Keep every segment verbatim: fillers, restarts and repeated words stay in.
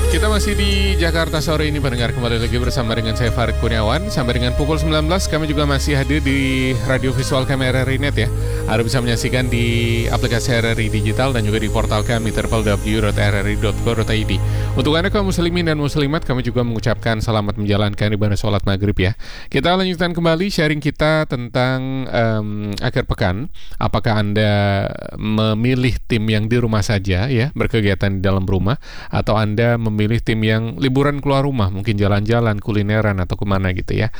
Kita masih di Jakarta sore ini, pendengar, kembali lagi bersama dengan saya Farid Kurniawan. Sampai dengan pukul sembilan belas kami juga masih hadir di radio visual kami R R I Net ya. Anda bisa menyaksikan di aplikasi R R I Digital dan juga di portal kami w w w dot r r i dot co dot i d. Untuk Anda kaum muslimin dan muslimat, kami juga mengucapkan selamat menjalankan ibadah sholat maghrib ya. Kita lanjutkan kembali sharing kita tentang um, akhir pekan. Apakah Anda memilih tim yang di rumah saja ya, berkegiatan di dalam rumah, atau Anda memilih Milih tim yang liburan keluar rumah, mungkin jalan-jalan, kulineran, atau kemana gitu ya.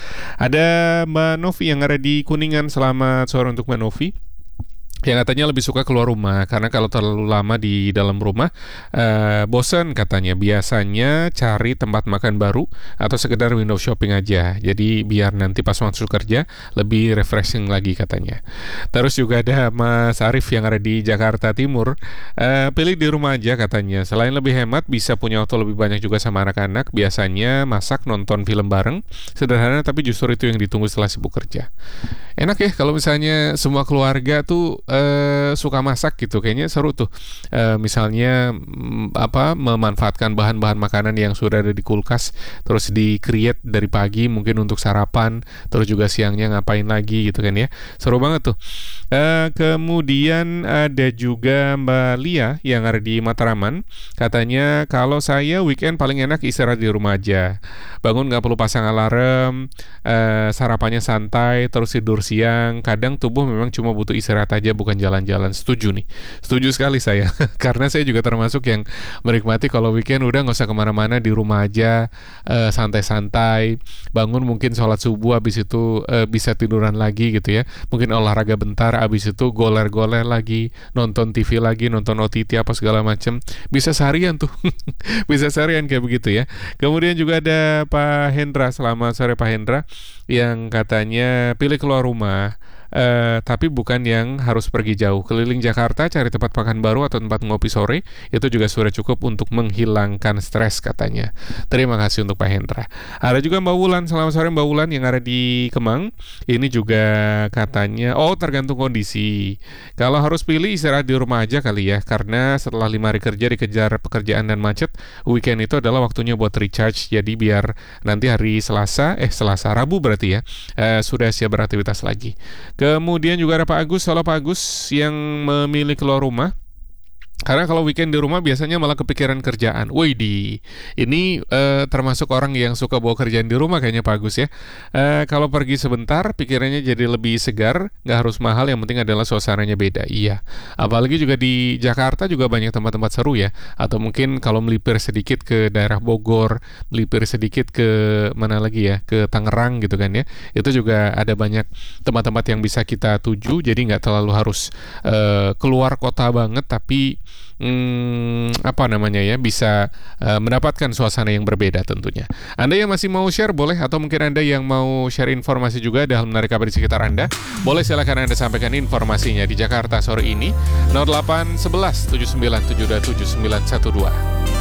Ada Mbak Novi yang ada di Kuningan. Selamat sore untuk Mbak Novi, yang katanya lebih suka keluar rumah karena kalau terlalu lama di dalam rumah uh, bosan katanya. Biasanya cari tempat makan baru atau sekedar window shopping aja, jadi biar nanti pas masuk kerja lebih refreshing lagi katanya. Terus juga ada Mas Arif yang ada di Jakarta Timur, uh, pilih di rumah aja katanya. Selain lebih hemat, bisa punya waktu lebih banyak juga sama anak-anak. Biasanya masak, nonton film bareng, sederhana tapi justru itu yang ditunggu setelah sibuk kerja. Enak ya kalau misalnya semua keluarga tuh Uh, suka masak gitu, kayaknya seru tuh. Uh, misalnya m, apa memanfaatkan bahan-bahan makanan yang sudah ada di kulkas, terus di-create dari pagi mungkin untuk sarapan, terus juga siangnya ngapain lagi gitu kan ya. Seru banget tuh. Uh, kemudian ada juga Mbak Lia yang ada di Matraman. Katanya kalau saya weekend paling enak istirahat di rumah aja. Bangun nggak perlu pasang alarm, uh, sarapannya santai, terus tidur siang. Kadang tubuh memang cuma butuh istirahat aja, bukan jalan-jalan. Setuju nih, setuju sekali saya. Karena saya juga termasuk yang menikmati kalau weekend udah nggak usah kemana-mana, di rumah aja, uh, santai-santai. Bangun mungkin sholat subuh, habis itu uh, bisa tiduran lagi gitu ya. Mungkin olahraga bentar, habis itu goler-goler lagi, nonton T V lagi, nonton O T T apa segala macam. Bisa seharian tuh, bisa seharian kayak begitu ya. Kemudian juga ada Pak Hendra. Selamat sore Pak Hendra, yang katanya pilih keluar rumah. Uh, tapi bukan yang harus pergi jauh. Keliling Jakarta, cari tempat makan baru atau tempat ngopi sore, itu juga sudah cukup untuk menghilangkan stres katanya. Terima kasih untuk Pak Hendra. Ada juga Mbak Wulan. Selamat sore Mbak Wulan yang ada di Kemang. Ini juga katanya, oh tergantung kondisi. Kalau harus pilih, istirahat di rumah aja kali ya. Karena setelah lima hari kerja dikejar pekerjaan dan macet, weekend itu adalah waktunya buat recharge. Jadi biar nanti hari Selasa, eh Selasa Rabu berarti ya, uh, sudah siap beraktivitas lagi. Kemudian juga ada Pak Agus. Halo Pak Agus, yang memilih keluar rumah karena kalau weekend di rumah biasanya malah kepikiran kerjaan. Wih, di ini uh, termasuk orang yang suka bawa kerjaan di rumah kayaknya Pak Agus ya. Uh, kalau pergi sebentar, pikirannya jadi lebih segar. Nggak harus mahal, yang penting adalah suasananya beda. Iya, apalagi juga di Jakarta juga banyak tempat-tempat seru ya. Atau mungkin kalau melipir sedikit ke daerah Bogor, melipir sedikit ke mana lagi ya, ke Tangerang gitu kan ya. Itu juga ada banyak tempat-tempat yang bisa kita tuju. Jadi nggak terlalu harus uh, keluar kota banget, tapi Hmm, apa namanya ya, bisa uh, mendapatkan suasana yang berbeda tentunya. Anda yang masih mau share boleh, atau mungkin Anda yang mau share informasi juga dalam menarik kabar di sekitar Anda, boleh silakan Anda sampaikan informasinya di Jakarta sore ini nol delapan satu satu tujuh sembilan tujuh dua tujuh sembilan satu dua.